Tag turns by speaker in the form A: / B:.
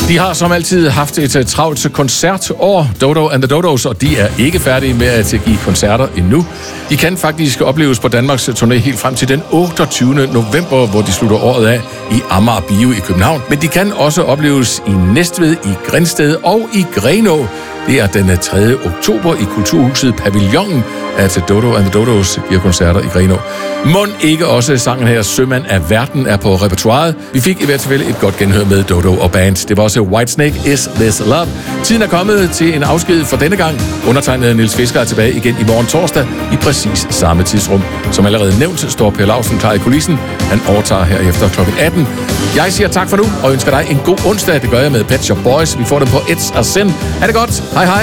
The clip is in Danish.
A: De har som altid haft et travlt koncertår, Dodo and the Dodos, og de er ikke færdige med at give koncerter endnu. De kan faktisk opleves på Danmarks turné helt frem til den 28. november, hvor de slutter året af i Amager Bio i København. Men de kan også opleves i Næstved, i Grindsted og i Grenaa. Det er den 3. oktober i Kulturhuset Pavillonen, at Dodo and the Dodos giver koncerter i Grenaa. Mon ikke også sangen her, Sømand af Verden, er på repertoiret. Vi fik i hvert fald et godt genhør med Dodo og band. Det var også Whitesnake, Is This Love. Tiden er kommet til en afsked for denne gang. Undertegnede Niels Fisker er tilbage igen i morgen torsdag i præcis samme tidsrum. Som allerede nævnt, står Per Lausen klar i kulissen. Han overtager herefter kl. 18. Jeg siger tak for nu og ønsker dig en god onsdag. Det gør jeg med Pet Shop Boys. Vi får dem på It's a Sin. Ha' det godt. Hej hej.